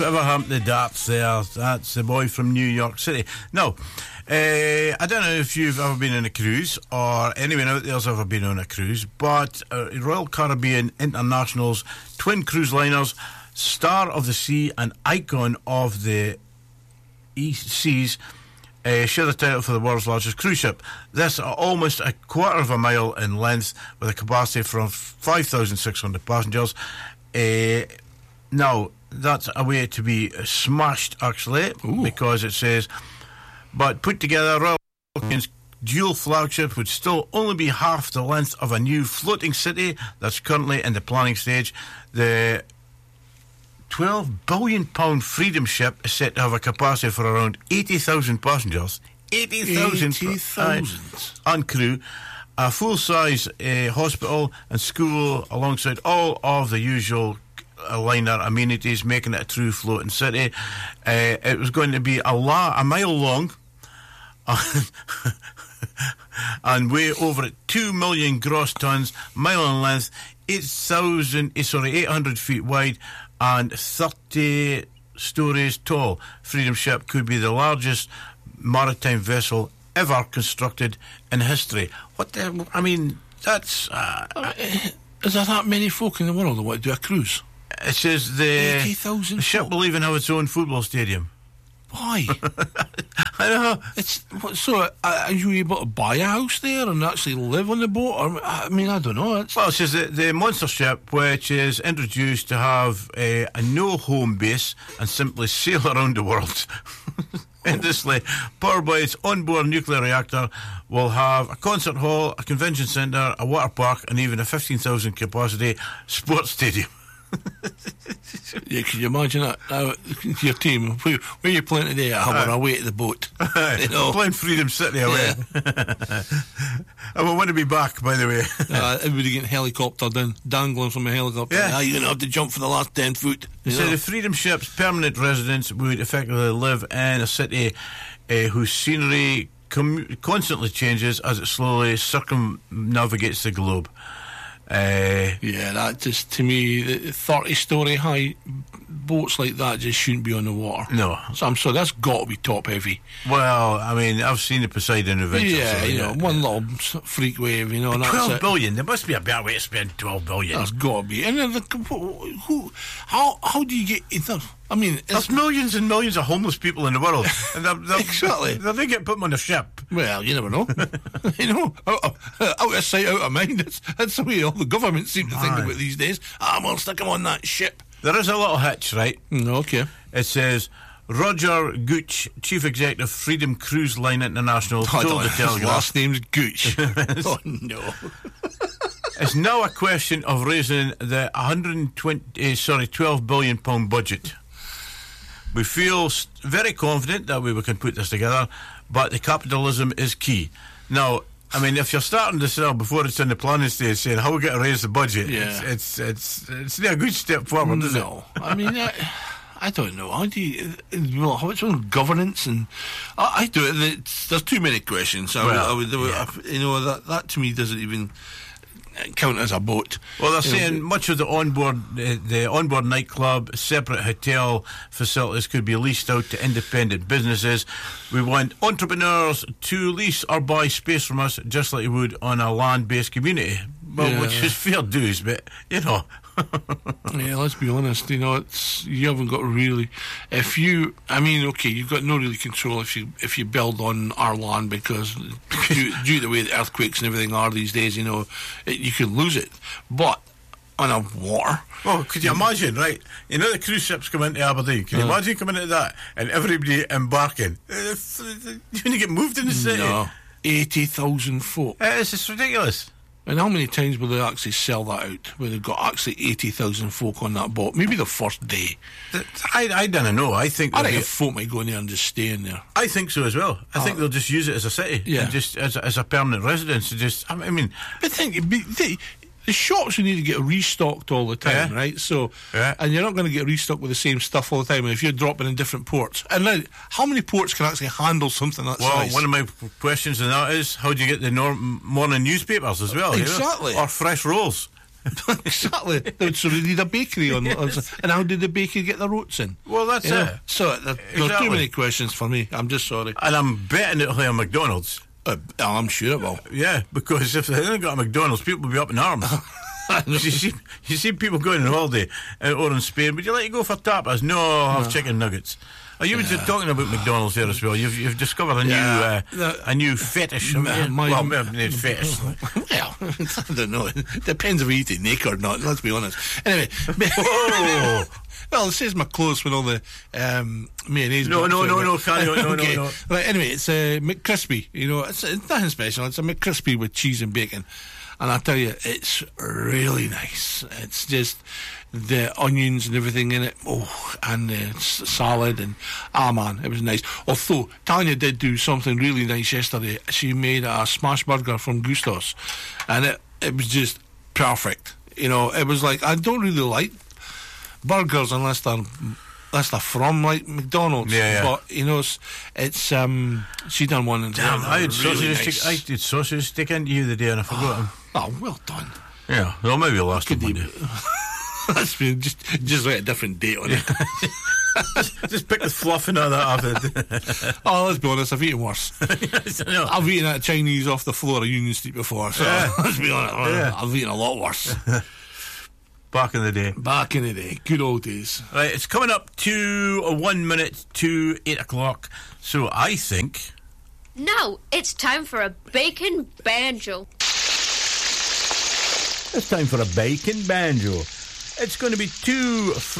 Whatever happened to darts there? That's the boy from New York City. No, I don't know if you've ever been on a cruise or anyone out there's ever been on a cruise, but Royal Caribbean International's twin cruise liners, Star of the Sea and Icon of the Seas, share the title for the world's largest cruise ship. This almost a quarter of a mile in length with a capacity from 5,600 passengers. Now, that's a way to be smashed, actually. Ooh. Because it says, but put together, Royal Caribbean's dual flagship would still only be half the length of a new floating city that's currently in the planning stage. The £12 billion Freedom ship is set to have a capacity for around 80,000 passengers. 80,000 and crew. A full-size hospital and school alongside all of the usual liner amenities, making it a true floating city. It was going to be a mile long and weigh over 2 million gross tons, mile in length, 800 feet wide and 30 stories tall. Freedom ship could be the largest maritime vessel ever constructed in history. That's... is there that many folk in the world that want to do a cruise? It says the ship will even have its own football stadium. Why? I know. Are you able to buy a house there and actually live on the boat? I don't know. Well, it says that the monster ship, which is introduced to have a no home base and simply sail around the world. Endlessly, powered by its onboard nuclear reactor, will have a concert hall, a convention centre, a water park, and even a 15,000 capacity sports stadium. Yeah, can you imagine that? Your team, where are you playing today? We're away at the boat. Playing Freedom City away. Yeah. I want to be back, by the way. Everybody getting helicoptered in, dangling from a helicopter. Yeah. You're going to have to jump for the last 10 foot. So the Freedom ship's permanent residents would effectively live in a city whose scenery constantly changes as it slowly circumnavigates the globe. That just, to me, 30-storey high boats like that just shouldn't be on the water. No. So I'm sorry, that's got to be top heavy. Well, I've seen the Poseidon Adventure. One little freak wave, and 12 billion. There must be a better way to spend 12 billion. That's got to be. And then how do you get enough? There's millions and millions of homeless people in the world. And exactly. They get put them on a ship. Well, you never know. Out of sight, out of mind. That's the way all the governments seem to think about these days. We'll stick them on that ship. There is a little hitch, right? Okay. It says, Roger Gooch, Chief Executive, Freedom Cruise Line International, told the Telegraph. His last name's Gooch. Oh, no. It's now a question of raising the £12 billion budget. We feel very confident that we can put this together, but the capitalism is key. Now, if you're starting to sell before it's in the planning stage, saying how we got to raise the budget, it's not a good step forward, is it? No, I don't know. How do you? How much on governance and I do it. There's too many questions. That to me doesn't even count as a boat. Well, they're saying much of the onboard nightclub, separate hotel facilities could be leased out to independent businesses. We want entrepreneurs to lease or buy space from us just like you would on a land-based community. Well, which is fair dues, but yeah, let's be honest. You haven't got really. You've got no really control if you build on our land because due to the way the earthquakes and everything are these days, you can lose it. But on a water. Oh, could you imagine? Right, the cruise ships come into Aberdeen. Can you imagine coming into that and everybody embarking? You're going to get moved in the city. No, 80,000 folk. It's just ridiculous. And how many times will they actually sell that out, where they've got actually 80,000 folk on that boat? Maybe the first day. I don't know. I think folk might go in there and just stay in there. I think so as well. I think they'll just use it as a city, and just as a permanent residence. But the shops you need to get restocked all the time, right? So, and you're not going to get restocked with the same stuff all the time if you're dropping in different ports. And now, how many ports can actually handle something that size? Well, one of my questions on that is, how do you get the morning newspapers as well? Exactly. Or fresh rolls? Exactly. They would sort of need a bakery on. And how did the bakery get their oats in? Well, that's You know? it. So there are Exactly. too many questions for me. I'm just sorry. And I'm betting it'll have a McDonald's. I'm sure it will. Yeah, because if they haven't got a McDonald's, people will be up in arms. you see people going on holiday over in Spain. Would you like to go for tapas? No, I'll have chicken nuggets. Oh, you were just talking about McDonald's there as well. You've discovered a new fetish. Fetish. Well, I don't know. It depends if we eat it naked or not. Let's be honest. Anyway. Oh. Well, it says my clothes with all the mayonnaise. No, carry on. Okay. No. Right, anyway, it's a McCrispy. You know, it's nothing special. It's a McCrispy with cheese and bacon. And I tell you, it's really nice. It's just the onions and everything in it. Oh, and the salad and man, it was nice. Although Tanya did do something really nice yesterday. She made a smash burger from Gustos, and it was just perfect. You know, it was like, I don't really like burgers unless they're from like McDonald's. Yeah. But you know, it's she done one and Damn, I had really sausage nice. stick. I did sausage stick into you the day and I forgot them. Oh, well done. Yeah, well, maybe I'll last Could one be- day. That's been just like a different date on it. Just pick the fluff and all that off it. Oh, let's be honest, I've eaten worse. No. I've eaten that Chinese off the floor of Union Street before, so Yeah. let's be honest, Yeah. I've eaten a lot worse. Back in the day. Back in the day, good old days. Right, it's coming up to 1 minute to 8 o'clock. So I think Now it's time for a bacon banjo. it's time for a bacon banjo. It's going to be two